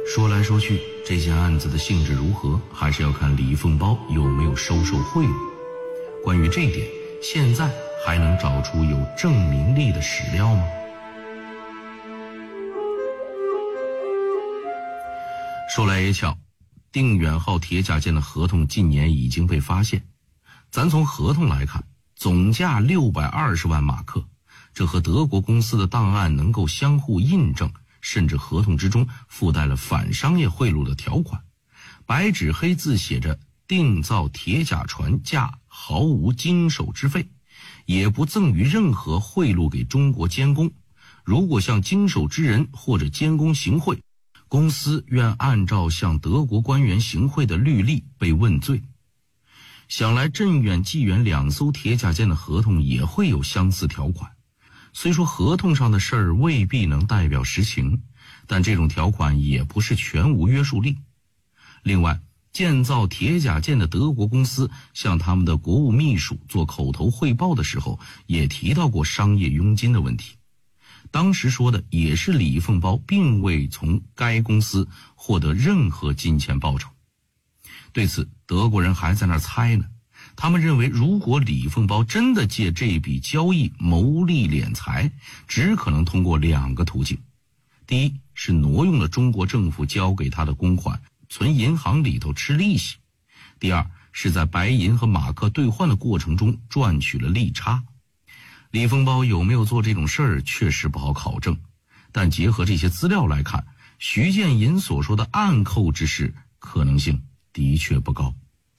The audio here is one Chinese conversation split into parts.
说来说去，这件案子的性质如何，还是要看李凤包有没有收受贿赂。关于这一点，现在还能找出有证明力的史料吗？说来也巧，定远号铁甲舰的合同近年已经被发现。咱从合同来看，总价620万马克，这和德国公司的档案能够相互印证，甚至合同之中附带了反商业贿赂的条款，白纸黑字写着定造铁甲船价毫无经手之费，也不赠予任何贿赂给中国监工，如果向经手之人或者监工行贿，公司愿按照向德国官员行贿的律例被问罪。想来镇远、济远2艘铁甲舰的合同也会有相似条款，虽说合同上的事儿未必能代表实情，但这种条款也不是全无约束力。另外，建造铁甲舰的德国公司向他们的国务秘书做口头汇报的时候，也提到过商业佣金的问题。当时说的也是李凤包并未从该公司获得任何金钱报酬。对此，德国人还在那儿猜呢。他们认为，如果李凤包真的借这笔交易牟利敛财，只可能通过2个途径。第一，是挪用了中国政府交给他的公款，存银行里头吃利息；第二，是在白银和马克兑换的过程中赚取了利差。李凤包有没有做这种事儿，确实不好考证，但结合这些资料来看，徐建银所说的暗扣之事可能性的确不高。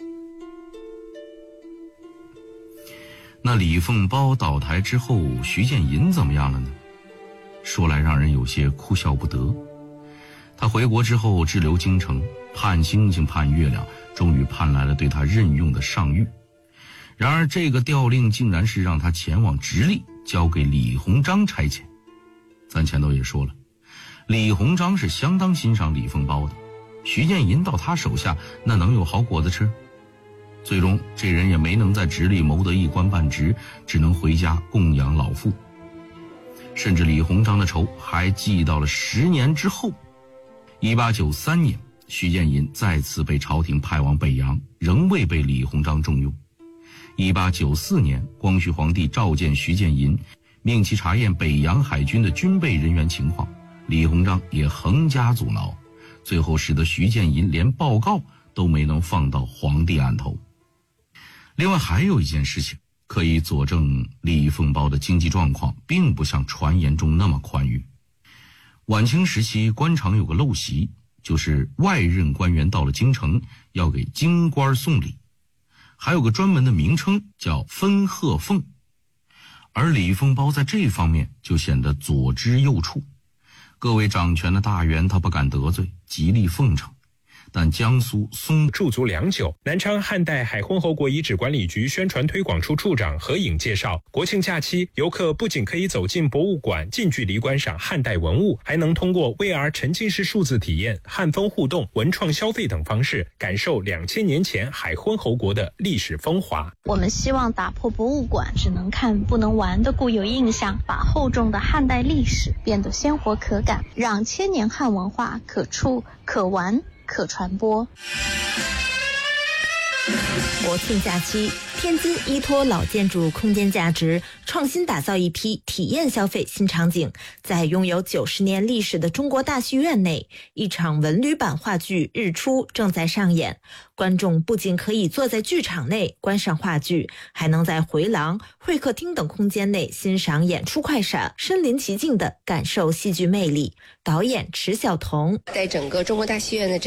那李凤包倒台之后，徐建银怎么样了呢？说来让人有些哭笑不得。他回国之后滞留京城，盼星星盼月亮，终于盼来了对他任用的上谕。然而这个调令竟然是让他前往直隶，交给李鸿章差遣。咱前头也说了，李鸿章是相当欣赏李凤包的，徐建银到他手下那能有好果子吃？最终这人也没能在直隶谋得一官半职，只能回家供养老父。甚至李鸿章的仇还记到了10年之后。1893年，徐建银再次被朝廷派往北洋，仍未被李鸿章重用。1894年，光绪皇帝召见徐建银，命其查验北洋海军的军备人员情况，李鸿章也横加阻挠，最后使得徐建银连报告都没能放到皇帝案头。另外还有一件事情可以佐证李凤包的经济状况并不像传言中那么宽裕。晚清时期官场有个陋习，就是外任官员到了京城要给京官送礼，还有个专门的名称叫分贺俸。而李凤包在这方面就显得左支右绌，各位掌权的大员他不敢得罪，极力奉承。但江苏松驻足良久，南昌汉代海昏侯国遗址管理局宣传推广处处长何颖介绍，国庆假期游客不仅可以走进博物馆，近距离观赏汉代文物，还能通过 VR 沉浸式数字体验、汉风互动、文创消费等方式，感受2000年前海昏侯国的历史风华。 我们希望打破博物馆只能看不能玩的固有印象，把厚重的汉代历史变得鲜活可感，让千年汉文化可触、可玩、可传播。 国庆假期，天津依托老建筑空间价值，创新打造一批体验消费新场景。在拥有90年历史的中国大戏院内，一场文旅版话剧《日出》正在上演。观众不仅可以坐在剧场内观赏话剧，还能在回廊、会客厅等空间内欣赏演出快闪，身临其境地感受戏剧魅力。导演迟晓彤在整个中国大戏院的